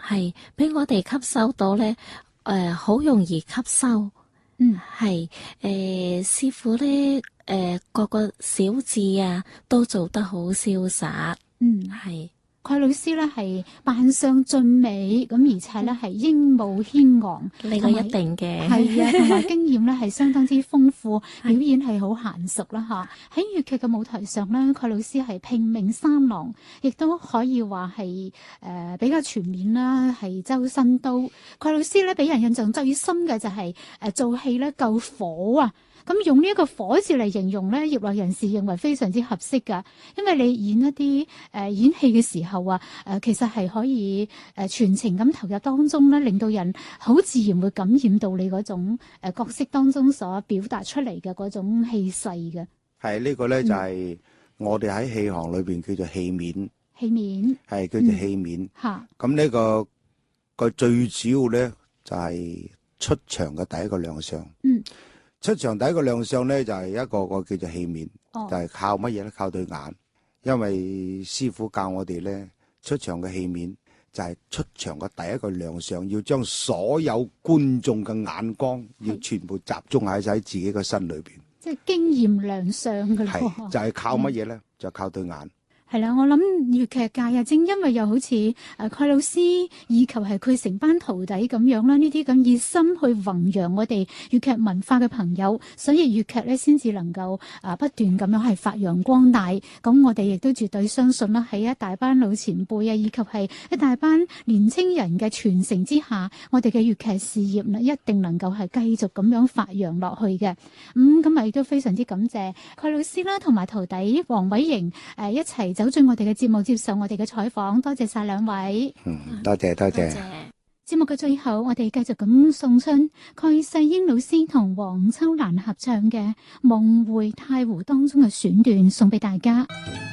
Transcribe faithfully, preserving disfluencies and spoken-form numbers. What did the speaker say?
係俾我哋吸收到咧，誒、呃、好容易吸收。 嗯， 係誒、呃、師傅咧，誒、呃、各個小字啊都做得好瀟灑。 嗯， 係。 蓋老師咧係扮相俊美，咁而且咧係英武軒昂， 呢個一定嘅。 係啊，同埋經驗咧係相當之豐富，表演係好嫻熟啦嚇。喺粵劇嘅舞台上咧，蓋老師係拼命三郎，亦都可以話係誒比較全面啦，係周身刀。蓋老師咧俾人印象最深嘅就係、是、誒、呃、做戲咧夠火啊！咁用呢一個火字嚟形容咧，業內人士認為非常之合適㗎，因為你演一啲誒、呃、演戲嘅時候啊，誒、呃、其實係可以誒、呃、全程咁投入當中咧，令到人好自然會感染到你嗰種誒、呃、角色當中所表達出嚟嘅嗰種氣勢嘅。 係、這個、呢個咧就係、是、我哋喺戲行裏邊叫做戲面， 戲面係叫做戲面。 嚇、 咁、嗯、呢、這個個最主要咧就係、是、出場嘅第一個亮相。 嗯。 出場第一個亮相咧就係、是、一個個叫做戲面， 哦、 就係、是、靠乜嘢咧？靠對眼，因為師傅教我哋咧出場嘅戲面就係出場嘅第一個亮相，要將所有觀眾嘅眼光要全部集中喺晒自己嘅身裏邊， 即係經驗亮相噶咯。 係就係、是、靠乜嘢咧？ 嗯、 就靠對眼。 係啦，我諗粵劇界啊，正因為又好似誒蓋老師以及係佢成班徒弟咁樣啦，呢啲咁熱心去弘揚我哋粵劇文化嘅朋友，所以粵劇咧先至能夠啊不斷咁樣係發揚光大。咁我哋亦都絕對相信啦，喺一大班老前輩啊，以及係一大班年青人嘅傳承之下，我哋嘅粵劇事業呢一定能夠係繼續咁樣發揚落去嘅。咁咁啊，亦都非常之感謝蓋老師啦，同埋徒弟黃偉瑩誒一齊走進我哋嘅節目，接受我哋嘅採訪，多謝晒兩位。 嗯，多謝多謝。 節目嘅最後，我哋繼續咁送出蓋世英老師同黃秋蘭合唱嘅《夢回太湖》當中嘅選段，送俾大家。